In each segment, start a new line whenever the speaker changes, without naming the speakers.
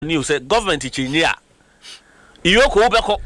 news say government chinia iyoko ubeko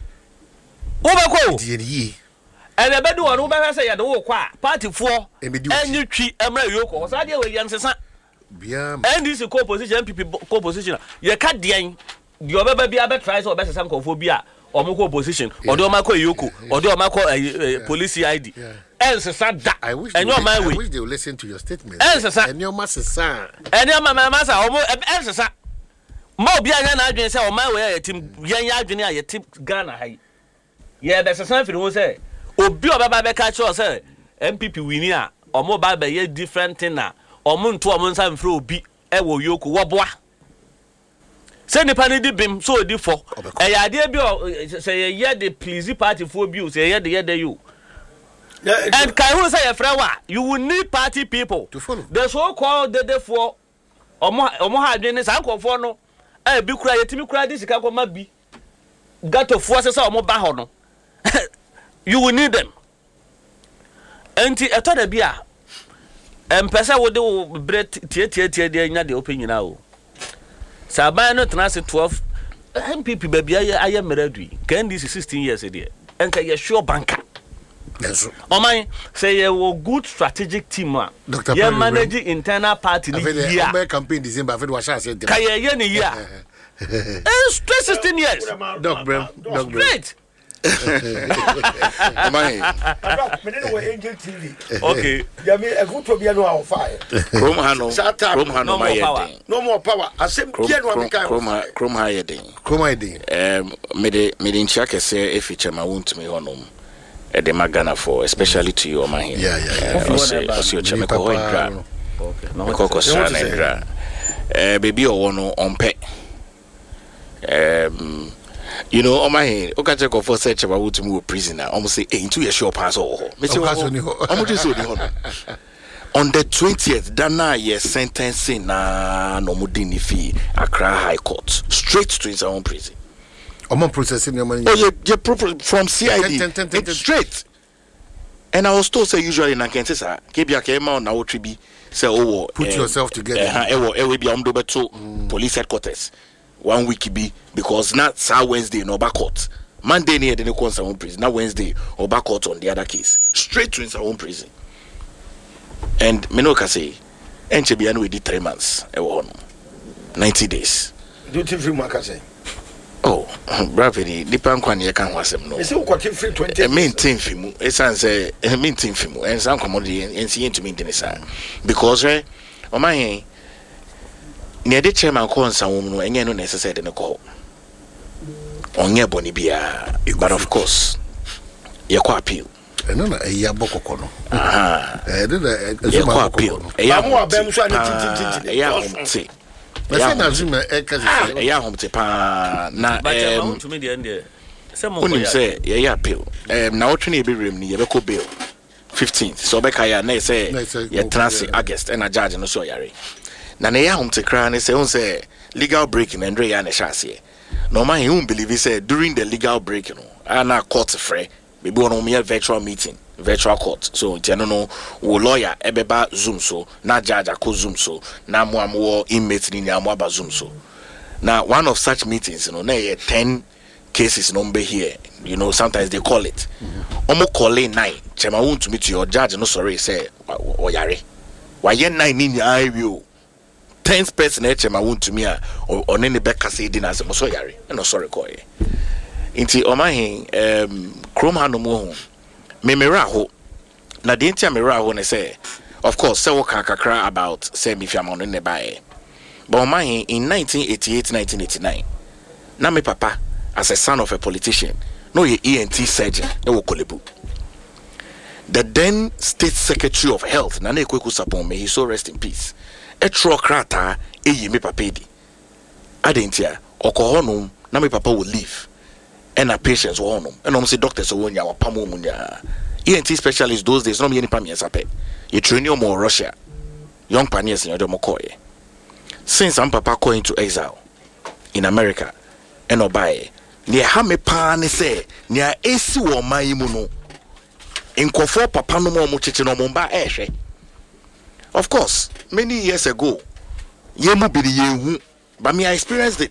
and the bedu one ubeka say ya do kwa party for any twi emra iyoko o say we yan sesa NDC co-position MPP co-position ye ka dean the obeba bia be try so obesa san kofo bia omako opposition or do omako iyoko or do omako police ID sesa da and your man
I wish they will listen to your statement
and
your massa
and your massa omo sesa ma obi anya na adwen say o man we ya team yan ya adwen ya team Ghana hai ye be sesan firi ho say obi obaba be ka cho say MPP wini a omo ba be ye different thing na omo nto omo nsan firi obi e wo yoku wo boa say nipa ni di bim so odi fo e ya de bi say ye the please party for bi say ye the you and kai who say your friend wa you will need party people
to follow
the so called the for omo ha adwen san kofo no bi kura yetimi kura di sika koma bi gato force say omo ba ho no you will need them enti eto da bi a empesa wo de bread tie de nya de open nyina o saban no transit 12 MPP ba bia aye meradu can this 16 years there enka ye sure banker
yes
oman say ye wo good strategic team ye manage internal party ni year
the campaign December after wa sha say
ka ye ni year straight 16 years
Doc Brem
straight
Oman
me no we Angel TV
okay
ya me e go to bia no a fire
Chrome Hano my
no more power asem bia no am kai
Chrome Hayden me de nchia kese e feature ma wont me honom the Magana for especially to you Oman also your chemical hydra okay koko sana hydra baby o wono ompe you know Oman oka check for search about what to prisoner almost say into your shop pass or me say on the 20th dana ye sentencing na no mudini fee Accra High Court straight to his own prison.
Omo processing your money.
Oh, you from CID straight. And I was told say usually na kente sa kebia kema na otribi say oh
put yourself together.
We be amdo beto police headquarters 1 week be because not Wednesday no back court. Monday near the Kwon Salmon prison. Now Wednesday or back court on the other case. Straight to his own prison. And Minoka say Enchebiano we did 3 months. 90 days.
Do you free Makase?
Oh, bravely, Dipan Kwani can was him no.
It's all quite free 20.
A main team fimu, a son say a main team fimu, and some commodity and seeing to me in the sun. Because, on my near the chairman calls some woman and you know necessary in a call. On your bonibia, but of course, you're quite appeal.
No, a yaboko kono.
You're appeal. A yam
na nazuma ekazi
ya homte pa na
to me the end some
unim say ya appeal na otwene be rem ni ye be ko bail 15th so be kaya na say ya transit August and a judge no so yare na ya homte kra na say on say legal breaking and ya na shase no man he won't believe he said during the legal break ana court free be be on me virtual meeting virtual court so no wo lawyer ebeba zoom so na judge akọ zoom so na mo inmate ni amo aba zoom so now one of such meetings na 10 cases number here sometimes they call it omo call in 9 chema want to meet your judge no sorry say oyare why 9 ni I will 10th person chema want to me on any back say din as so yare no sorry call inti omahin Chrome Hano mo memera ho na de ntia memera ho ne say of course say what kakra about say me fiamon ne bae but my in 1988 1989 na me papa as a son of a politician no ye ENT surgeon e wo Kolebu the then state secretary of health na Ekweku Sapon may he so rest in peace e tro krata e yi me papa di adentia okohonum na me papa will leave and our patients were on and almost doctors who were pamunya ENT specialists those days no me any pamias ape you train you more Russia young pioneers in your mokoye since I'm papa going to exile in America and obaye near hame pa ne say near esi wo man mu no inkofo papa no mo chichi no mo ba ehwe of course many years ago ye mu bi ye hu but me I experienced it